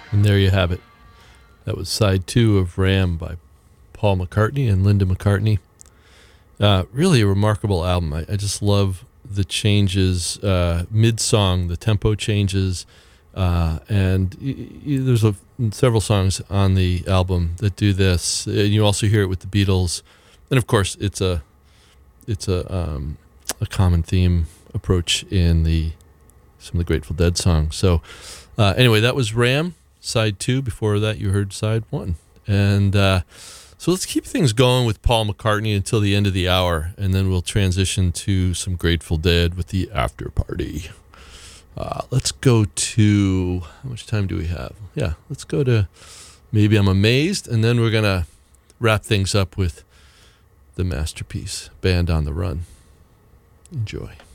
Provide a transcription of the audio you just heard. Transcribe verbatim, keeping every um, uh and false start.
And there you have it. That was side two of Ram by Paul McCartney and Linda McCartney. Uh, really a remarkable album. I, I just love the changes, uh, mid-song, the tempo changes, uh, and y- y- there's a, several songs on the album that do this. And you also hear it with the Beatles, and of course, it's a it's a um, a common theme approach in the some of the Grateful Dead songs. So, uh, anyway, that was Ram, side two. Before that, you heard side one, and. Uh, So let's keep things going with Paul McCartney until the end of the hour, and then we'll transition to some Grateful Dead with the after party. Uh, let's go to, how much time do we have? Yeah, let's go to Maybe I'm Amazed, and then we're going to wrap things up with the masterpiece, Band on the Run. Enjoy.